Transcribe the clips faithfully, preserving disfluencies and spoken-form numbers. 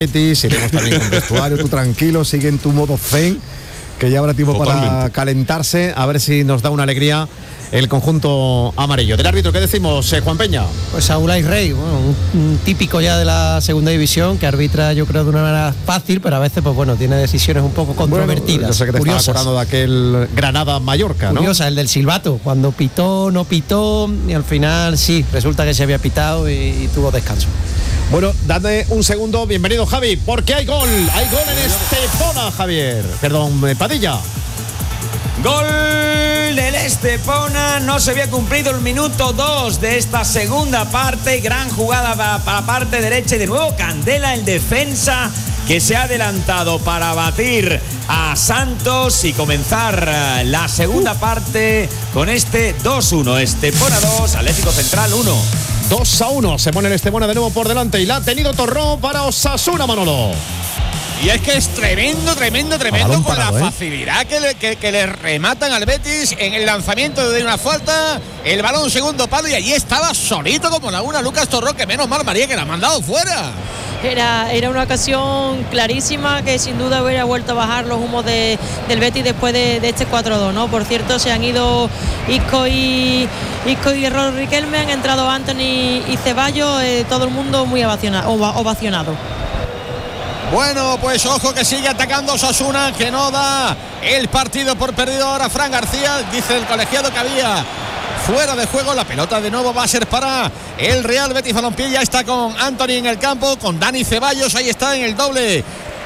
Betis, iremos también con vestuario, tú tranquilo, sigue en tu modo zen, que ya habrá tiempo Totalmente. para calentarse, a ver si nos da una alegría el conjunto amarillo. Del árbitro, ¿qué decimos, eh, Juan Peña? Pues Aulay Rey, bueno, un, un típico ya de la segunda división, que arbitra yo creo de una manera fácil, pero a veces pues bueno, tiene decisiones un poco controvertidas. Bueno, yo sé que te curiosas. Estaba acordando de aquel Granada-Mallorca, ¿no? Curiosa, el del silbato, cuando pitó, no pitó, y al final sí, resulta que se había pitado y, y tuvo descanso. Bueno, dame un segundo, bienvenido Javi, porque hay gol, hay gol en Estepona, Javier, perdón, Padilla. Gol del Estepona, no se había cumplido el minuto dos de esta segunda parte, gran jugada para, para la parte derecha y de nuevo Candela, el defensa, que se ha adelantado para batir a Santos y comenzar la segunda parte con este dos uno, Estepona dos, Atlético Central uno. dos a uno, se pone el Estepona de nuevo por delante y la ha tenido Torró para Osasuna, Manolo. Y es que es tremendo, tremendo, tremendo con parado, la ¿eh? facilidad que le, que, que le rematan al Betis en el lanzamiento de una falta, el balón segundo palo y allí estaba solito como la una Lucas Torró, que menos mal María que la ha mandado fuera. Era, era una ocasión clarísima que sin duda hubiera vuelto a bajar los humos de, del Betis después de, de este cuatro dos, ¿no? Por cierto, se han ido Isco y Isco y Rol Riquelme, han entrado Anthony y Ceballos, eh, todo el mundo muy ovaciona, ova, ovacionado. Bueno, pues ojo que sigue atacando Osasuna, que no da el partido por perdido ahora Fran García, dice el colegiado que había fuera de juego, la pelota de nuevo va a ser para el Real Betis Balompié, ya está con Anthony en el campo, con Dani Ceballos, ahí está en el doble,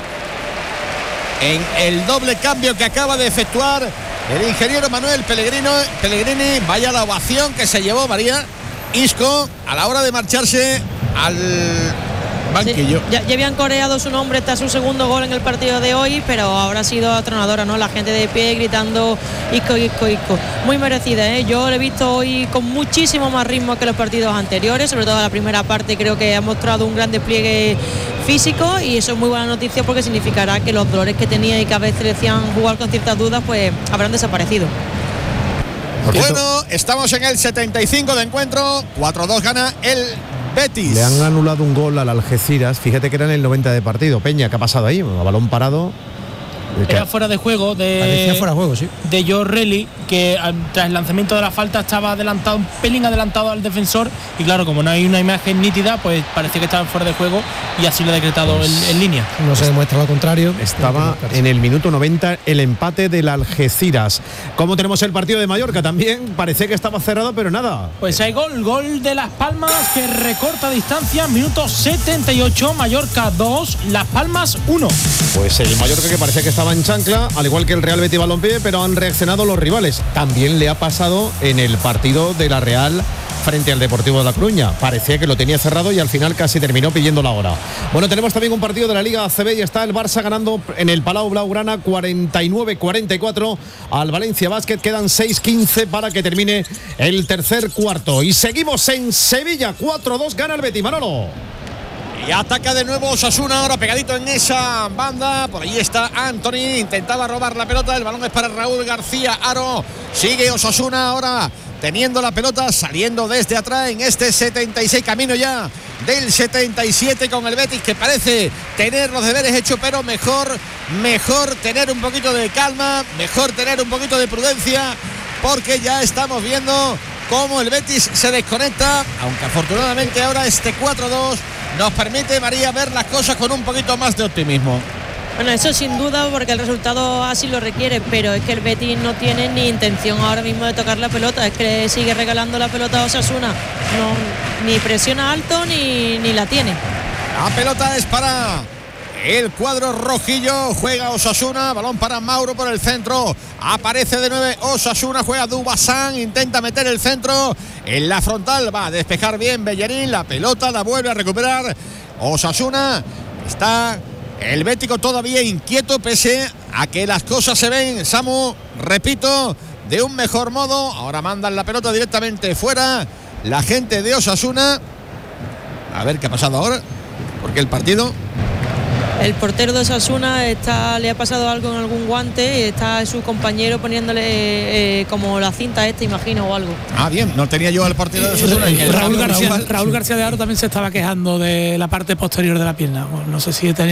en el doble cambio que acaba de efectuar el ingeniero Manuel Pellegrino, Pellegrini, vaya la ovación que se llevó María Isco a la hora de marcharse al banquillo. Sí, ya, ya habían coreado su nombre, está su segundo gol en el partido de hoy, pero ahora ha sido atronadora, ¿no? La gente de pie gritando Isco, Isco, Isco. Muy merecida, ¿eh? Yo lo he visto hoy con muchísimo más ritmo que los partidos anteriores, sobre todo la primera parte creo que ha mostrado un gran despliegue físico y eso es muy buena noticia porque significará que los dolores que tenía y que a veces le hacían jugar con ciertas dudas pues habrán desaparecido. Bueno, estamos en el setenta y cinco de encuentro, cuatro dos gana el Betis. Le han anulado un gol al Algeciras, fíjate que era en el noventa de partido. Peña, ¿qué ha pasado ahí? A balón parado. Era fuera de juego de, fuera de, juego, sí. de Joe Relly, que tras el lanzamiento de la falta estaba adelantado, un pelín adelantado al defensor, y claro, como no hay una imagen nítida, pues parecía que estaba fuera de juego y así lo ha decretado pues, en, en línea. No se demuestra lo contrario. Estaba en el minuto noventa el empate del Algeciras. ¿Cómo tenemos el partido de Mallorca? También parece que estaba cerrado, pero nada. Pues hay gol, gol de Las Palmas que recorta distancia, minuto setenta y ocho, Mallorca dos, Las Palmas uno. Pues el Mallorca que parecía que estaba en chancla, al igual que el Real Betis Balompié, pero han reaccionado los rivales. También le ha pasado en el partido de la Real frente al Deportivo de La Coruña. Parecía que lo tenía cerrado y al final casi terminó pidiendo la hora. Bueno, tenemos también un partido de la Liga A C B y está el Barça ganando en el Palau Blaugrana cuarenta y nueve cuarenta y cuatro al Valencia Basket. Quedan seis quince para que termine el tercer cuarto. Y seguimos en Sevilla, cuatro dos gana el Betis, Manolo. Y ataca de nuevo Osasuna, ahora pegadito en esa banda. Por ahí está Anthony, intentaba robar la pelota. El balón es para Raúl García Aro. Sigue Osasuna ahora teniendo la pelota, saliendo desde atrás en este setenta y seis, camino ya del setenta y siete con el Betis, que parece tener los deberes hechos, pero mejor, mejor tener un poquito de calma, mejor tener un poquito de prudencia, porque ya estamos viendo cómo el Betis se desconecta, aunque afortunadamente ahora este cuatro dos nos permite, María, ver las cosas con un poquito más de optimismo. Bueno, eso sin duda porque el resultado así lo requiere, pero es que el Betis no tiene ni intención ahora mismo de tocar la pelota, es que sigue regalando la pelota a Osasuna, no, ni presiona alto ni, ni la tiene. La pelota es para el cuadro rojillo, juega Osasuna, balón para Mauro por el centro, aparece de nueve Osasuna, juega Dubasán, intenta meter el centro en la frontal, va a despejar bien Bellerín, la pelota la vuelve a recuperar Osasuna, está el bético todavía inquieto pese a que las cosas se ven, Samu, repito, de un mejor modo. Ahora mandan la pelota directamente fuera la gente de Osasuna. A ver qué ha pasado ahora, porque el partido... El portero de Osasuna está, le ha pasado algo en algún guante y está su compañero poniéndole eh, como la cinta esta, imagino, o algo. Ah, bien, no tenía yo al partido de Osasuna. Raúl, Raúl, García, Raúl García de Aro también se estaba quejando de la parte posterior de la pierna. Bueno, no sé si tenía